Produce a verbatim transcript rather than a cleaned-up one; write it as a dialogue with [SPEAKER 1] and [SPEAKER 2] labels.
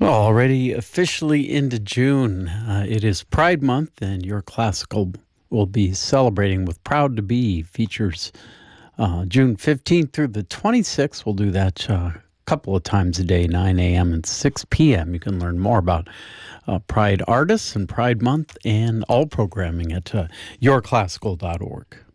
[SPEAKER 1] Well, already officially into June. Uh, it is Pride Month, and Your Classical will be celebrating with Proud to Be. Features uh, June fifteenth through the twenty-sixth. We'll do that uh, a couple of times a day, nine a.m. and six p.m. You can learn more about uh, Pride artists and Pride Month and all programming at uh, your classical dot org.